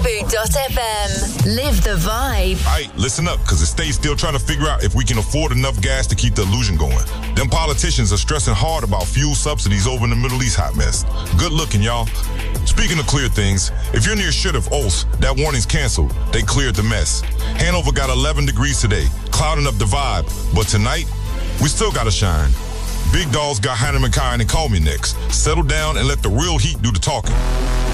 Malibu.fm. Live the vibe. All right, listen up, because the state's still trying to figure out if we can afford enough gas to keep the illusion going. Them politicians are stressing hard about fuel subsidies over in the Middle East hot mess. Good looking, y'all. Speaking of clear things, if you're near Sheriff Ols, that warning's canceled. They cleared the mess. Hanover got 11 degrees today, clouding up the vibe. But tonight, we still gotta shine. Big Dogs got Heinemann Kind and Call Me next. Settle down and let the real heat do the talking.